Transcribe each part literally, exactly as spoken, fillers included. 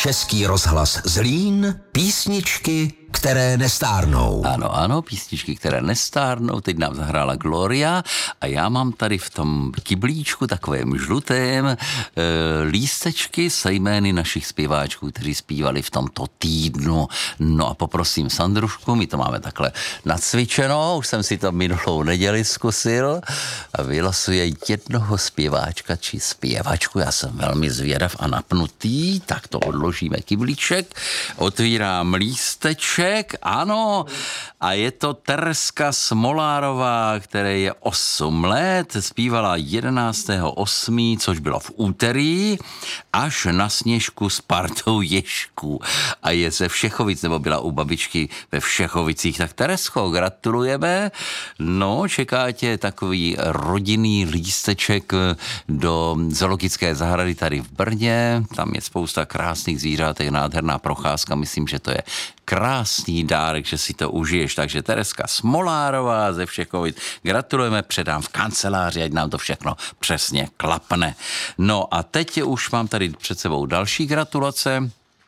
Český rozhlas Zlín, písničky, které nestárnou. Ano, ano, písničky, které nestárnou, teď nám zahrála Gloria a já mám tady v tom kyblíčku takovém žlutém e, lístečky se jmény našich zpěváčků, kteří zpívali v tomto týdnu. No a poprosím Sandrušku, my to máme takhle nacvičeno, už jsem si to minulou neděli zkusil a vylosuje jednoho zpěváčka či zpěvačku, já jsem velmi zvědav a napnutý, tak to odložíme kyblíček, otvírám lísteček, ano, a je to Tereska Smolárová, které je osm let, zpívala jedenáctého osmého což bylo v úterý, až na Sněžku s partou ježků. A je ze Všechovic, nebo byla u babičky ve Všechovicích. Tak Teresko, gratulujeme. No, čeká tě takový rodinný lísteček do zoologické zahrady tady v Brně. Tam je spousta krásných zvířátek, nádherná procházka. Myslím, že to je krásný dárek, že si to užiješ. Takže Tereska Smolárová ze Všechovic. Gratulujeme, předám v kanceláři, ať nám to všechno přesně klapne. No a teď už mám tady před sebou další gratulace.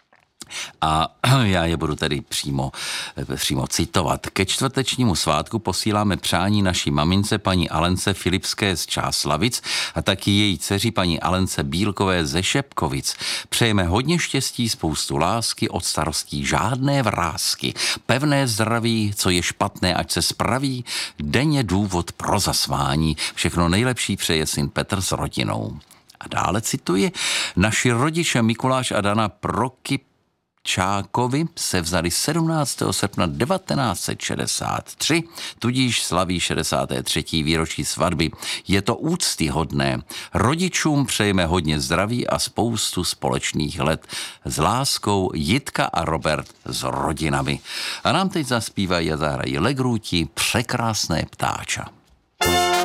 A já je budu tedy přímo, přímo citovat. Ke čtvrtečnímu svátku posíláme přání naší mamince paní Alence Filipské z Čáslavic a taky její dceři paní Alence Bílkové ze Šepkovic. Přejeme hodně štěstí, spoustu lásky, od starostí žádné vrásky. Pevné zdraví, co je špatné, ať se spraví, denně důvod pro zasvání. Všechno nejlepší přeje syn Petr s rodinou. A dále cituji, naši rodiče Mikuláš a Dana Proky Čákovi se vzali sedmnáctého srpna devatenáct set šedesát tři, tudíž slaví šedesáté třetí výročí svatby. Je to úctyhodné. Rodičům přejeme hodně zdraví a spoustu společných let. S láskou Jitka a Robert s rodinami. A nám teď zaspívají a zahrají Legruti Překrásné ptáča.